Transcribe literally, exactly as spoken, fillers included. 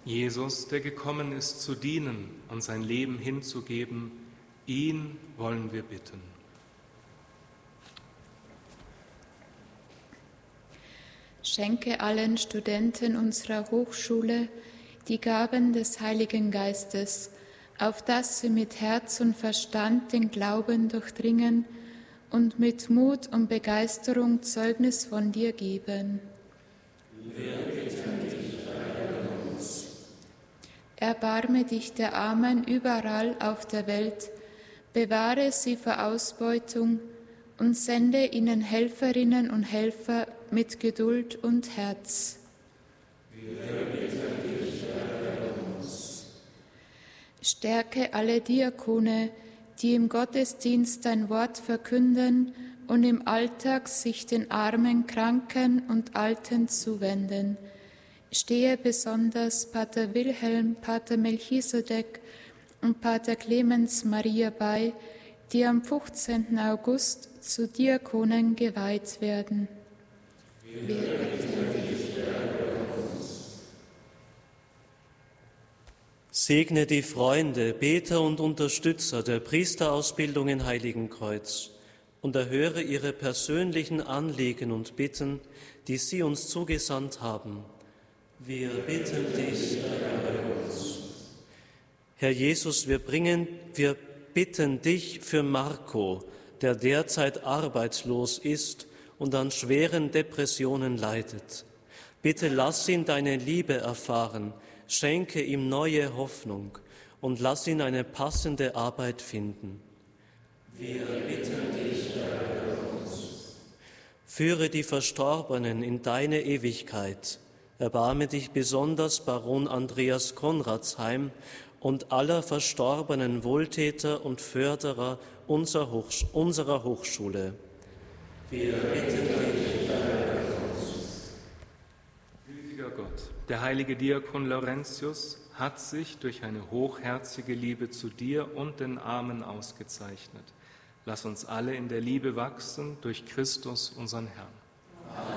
Jesus, der gekommen ist, zu dienen und sein Leben hinzugeben, ihn wollen wir bitten. Schenke allen Studenten unserer Hochschule die Gaben des Heiligen Geistes, auf dass sie mit Herz und Verstand den Glauben durchdringen und mit Mut und Begeisterung Zeugnis von dir geben. Wir bitten dich, erhöre uns. Erbarme dich der Armen überall auf der Welt, bewahre sie vor Ausbeutung und sende ihnen Helferinnen und Helfer mit Geduld und Herz. Wir bitten dich, erhöre uns. Stärke alle Diakone, die im Gottesdienst dein Wort verkünden und im Alltag sich den Armen, Kranken und Alten zuwenden. Stehe besonders Pater Wilhelm, Pater Melchisedek und Pater Clemens Maria bei, die am fünfzehnten August zu Diakonen geweiht werden. Wir bitten dich, erhöre uns. Segne die Freunde, Beter und Unterstützer der Priesterausbildung in Heiligenkreuz und erhöre ihre persönlichen Anliegen und Bitten, die sie uns zugesandt haben. Wir bitten dich, erhöre uns. Herr Jesus, wir bringen, wir bitten dich für Marco, der derzeit arbeitslos ist und an schweren Depressionen leidet. Bitte lass ihn deine Liebe erfahren, schenke ihm neue Hoffnung und lass ihn eine passende Arbeit finden. Wir bitten dich, erhöre uns. Führe die Verstorbenen in deine Ewigkeit. Erbarme dich besonders Baron Andreas Konradsheim und aller verstorbenen Wohltäter und Förderer unserer, Hochsch- unserer Hochschule. Wir bitten dich, erhöre uns. Gütiger Gott, der heilige Diakon Laurentius hat sich durch eine hochherzige Liebe zu dir und den Armen ausgezeichnet. Lass uns alle in der Liebe wachsen durch Christus, unseren Herrn.